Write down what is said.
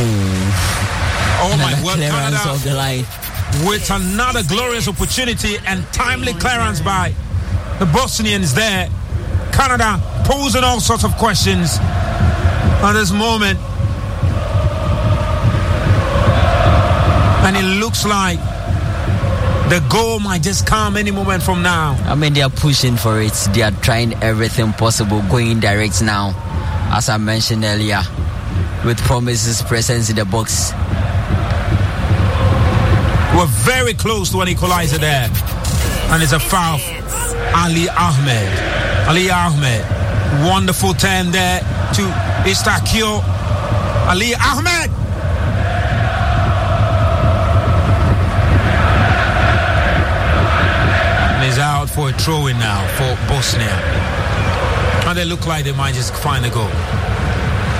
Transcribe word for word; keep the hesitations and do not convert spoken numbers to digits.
Oh my word, clearance Canada of the line. with another glorious opportunity and timely clearance by the Bosnians there. Canada posing all sorts of questions at this moment. And it looks like the goal might just come any moment from now. I mean, they are pushing for it. They are trying everything possible, going direct now, as I mentioned earlier, with Promise's presence in the box. We're very close to an equalizer there. And it's a foul. Ali Ahmed. Ali Ahmed. Wonderful turn there to Istakio. Ali Ahmed. And he's out for a throw-in now for Bosnia. And they look like they might just find a goal.